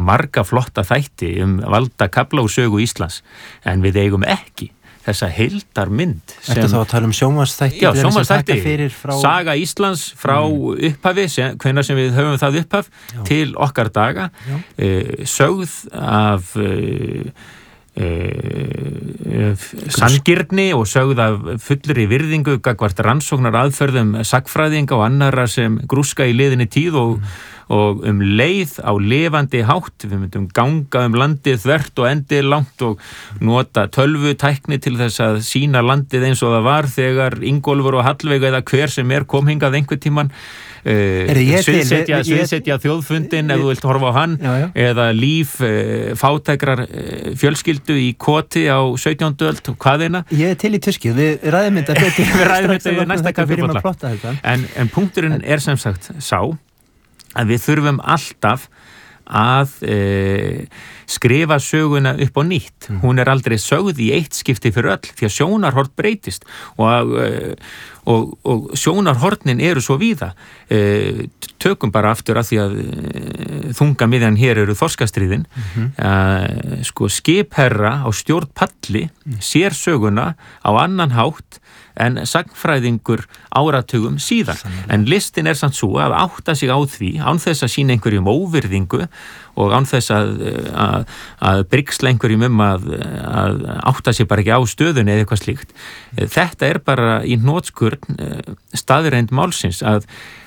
marga flotta þætti valda kafla úr sögu Íslands, en við eigum ekki þessa heildarmynd. Ertu þá að tala sjónvarpsþætti? Já, sjónvarpsþætti, saga Íslands frá upphafi, hvenær sem við höfum það upphaf, til okkar daga, sögð af sanngirni og sögð af fullri virðingu gagnvart rannsóknar aðferðum sagnfræðinga og annarra sem grúska í liðinni tíð og leið á lifandi hátt. Við myndum ganga landið þvert og endið langt og nota tölvutækni til þess að sýna landið eins og það var þegar Ingólfur og Hallveig eða hver sem kom hingað einhvern tímann. Sviðsetja þjóðfundin ef þú vilt horfa á hann, eða líf fátækrar fjölskyldu í Koti á 17. öld og hvaðina. Ég til í tuskið, við ræðum þetta betur. Við ræðum þetta í næsta kaffibolla. En punkturinn sem sagt sá að við þurfum alltaf að skrifa söguna upp á nýtt. Hún aldrei sögð í eitt skipti fyrir öll, því að sjónarhorn breytist og sjónarhornin eru svo víða. Tökum bara aftur að því að þungamiðjan hér eru þorskastríðin. Skipherra á stjórnpalli sér söguna á annan hátt en sagnfræðingur áratugum síðan. En listin samt svo að átta sig á því, án þess að sýna einhverjum óvirðingu og án þess að brigsla einhverjum að átta sig bara ekki á stöðunni eða eitthvað slíkt. Þetta bara í hnotskurn staðreind málsins að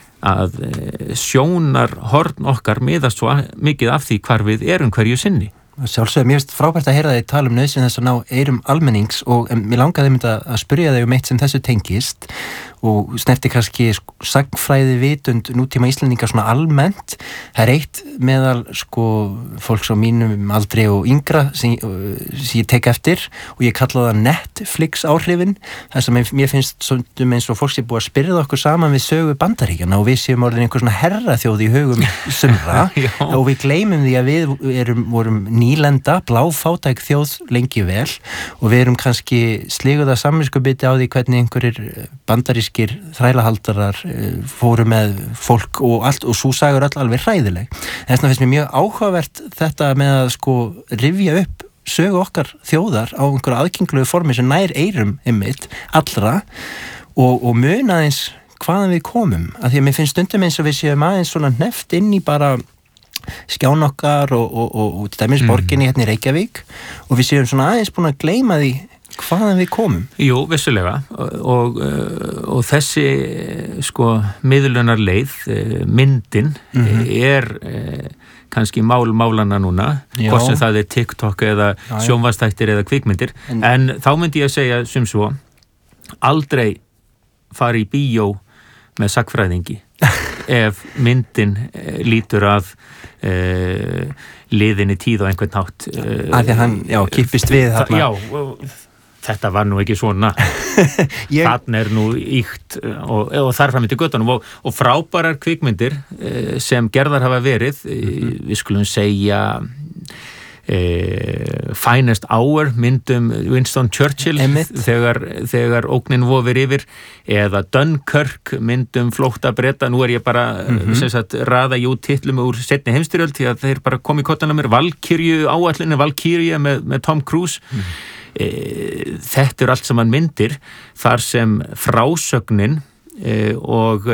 sjónarhorn okkar miðast svo mikið af því hvar við erum hverju sinni. Sjálfsögðu, mér finnst frábært að heyra þig tala nauðsyn þess að ná eyrum almennings og mér langaði að spyrja þig eitt sem þessu tengist og snerti kannski sagnfræði vitund nútíma Íslendinga svona almennt. Það eitt meðal fólks á mínum aldri og yngra sem ég tek eftir og ég kalla það Netflix áhrifin. Það sem mér finnst stundum eins og fólk sé búið að spyrja okkur saman við sögu Bandaríkjanna og við séum orðin einhver svona herraþjóð í hugum sumra og við gleymum því að við vorum nýlenda, bláfátæk þjóð lengi vel og við erum kannski sliguða samviskubiti á því hvernig einhverjir bandarískir þrælahaldarar fóru með fólk og allt og svo sagur öll alveg hræðileg. Þess vegna finnst mér mjög áhugavert þetta með að rifja upp sögu okkar þjóðar á einhverju aðgengilegu formi sem nær eyrum allra og muna aðeins hvaðan við komum. Af því að mér finnst stundum eins og við séum aðeins svona hneft inn í bara skján okkar og dæmis borginni hérna í Reykjavík og við séum svona aðeins búin að gleyma því hvaðan við komum. Jú, vissulega og þessi miðlunar leið, myndin kannski málanna núna, hvort sem það TikTok eða sjónvarpsþættir eða kvikmyndir, en þá myndi ég að segja sem svo, aldrei fara í bíó með sagnfræðingi ef myndin lítur að liðinni tíð á einhvern hátt. Af því hann, kippist við þarna. Já, þetta var nú ekki svona. Þarna nú íkt og þar fram til göttunum og frábærar kvikmyndir sem gerðar hafa verið, við skulum segja Finest Hour myndum Winston Churchill þegar ógnin vofir yfir eða Dunkirk myndum flótta Breta. Nú ég bara raða titlum úr seinni heimsstyrjöld því að þeir bara kom í kottana mér. Áætlunin Valkyrie með Tom Cruise. Þetta allt saman myndir þar sem frásögnin og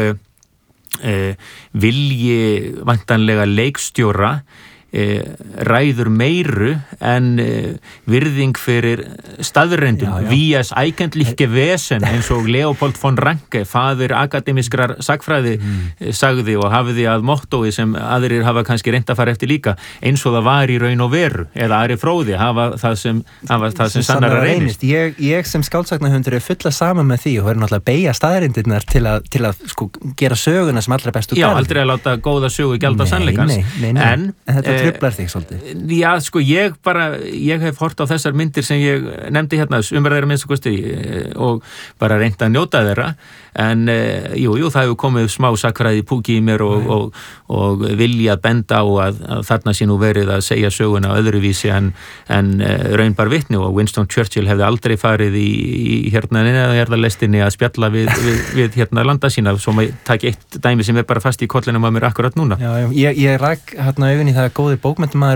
vilji væntanlega leikstjóra ræður meiru en virðing fyrir staðreyndum. Vías eigentliche Wesen eins og Leopold von Ranke, faðir akademiskrar sagfræði, sagði og hafiði að mottói sem aðrir hafa kannski reynt að fara eftir líka, eins og það var í raun og veru, eða Ari Fróði hafa það sem sannara reynist. Ég sem skáldsagna-hundur fulla saman með því og verður náttúrulega beygja staðreyndirnar til að gera söguna sem allra bestu garð. Já, aldrei að láta góða sögu gjalda sannleikans. En þetta truflar þig svolítið. Já, ég hef hort á þessar myndir sem ég nefndi hérna, umræðir minnst og bara reynt að njóta þeirra, en jú, það hefur komið smá sakfræði púki í mér og vilja benda á að þarna sé nú verið að segja söguna öðruvísi en raunbar vitni og Winston Churchill hefði aldrei farið í herðalestinni að spjalla við hérna landa sína, svo maður taki eitt dæmi sem bara fast í kollinum að mér akkurat núna. Já, ég rak hérna augun í það að góðir bókmenntumaður